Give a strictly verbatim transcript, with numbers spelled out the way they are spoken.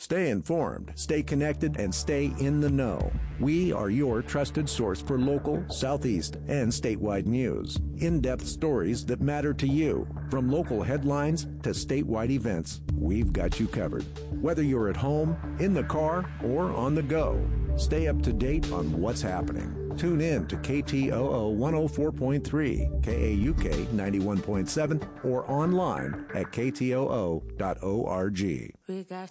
Stay informed, stay connected, and stay in the know. We are your trusted source for local, Southeast, and statewide news. In-depth stories that matter to you. From local headlines to statewide events, we've got you covered. Whether you're at home, in the car, or on the go, stay up to date on what's happening. Tune in to K T O O one oh four point three, K A U K ninety-one point seven, or online at K T O O dot org.